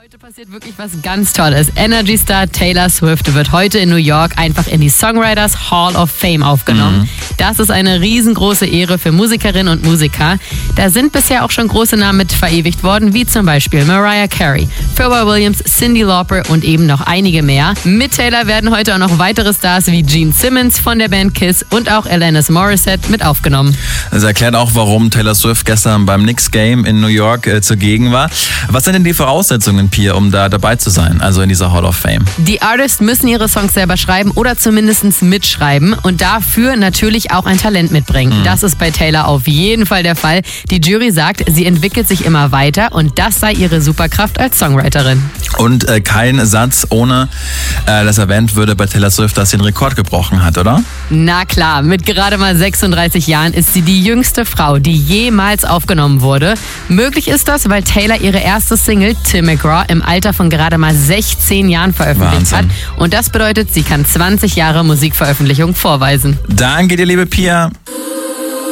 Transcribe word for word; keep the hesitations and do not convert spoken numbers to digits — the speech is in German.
Heute passiert wirklich was ganz Tolles. Energy-Star Taylor Swift wird heute in New York einfach in die Songwriters Hall of Fame aufgenommen. Mhm. Das ist eine riesengroße Ehre für Musikerinnen und Musiker. Da sind bisher auch schon große Namen mit verewigt worden, wie zum Beispiel Mariah Carey, Pharrell Williams, Cyndi Lauper und eben noch einige mehr. Mit Taylor werden heute auch noch weitere Stars wie Gene Simmons von der Band Kiss und auch Alanis Morissette mit aufgenommen. Das erklärt auch, warum Taylor Swift gestern beim Knicks Game in New York äh, zugegen war. Was sind denn die Voraussetzungen, Pia, um da dabei zu sein, also in dieser Hall of Fame? Die Artists müssen ihre Songs selber schreiben oder zumindest mitschreiben und dafür natürlich auch ein Talent mitbringen. Mhm. Das ist bei Taylor auf jeden Fall der Fall. Die Jury sagt, sie entwickelt sich immer weiter und das sei ihre Superkraft als Songwriterin. Und äh, kein Satz, ohne äh, dass erwähnt würde bei Taylor Swift, dass sie den Rekord gebrochen hat, oder? Na klar, mit gerade mal sechsunddreißig Jahren ist sie die jüngste Frau, die jemals aufgenommen wurde. Möglich ist das, weil Taylor ihre erste Single, Tim McGraw, im Alter von gerade mal sechzehn Jahren veröffentlicht Wahnsinn. hat. Und das bedeutet, sie kann zwanzig Jahre Musikveröffentlichung vorweisen. Danke dir, liebe Pia.